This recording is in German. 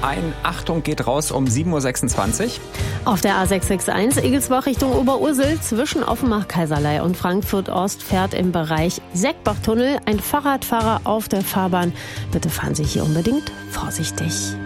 ein. Achtung, geht raus um 7.26 Uhr. Auf der A661 Egelsbach Richtung Oberursel zwischen Offenbach, Kaiserlei und Frankfurt Ost fährt im Bereich Seckbachtunnel ein Fahrradfahrer auf der Fahrbahn. Bitte fahren Sie hier unbedingt vorsichtig.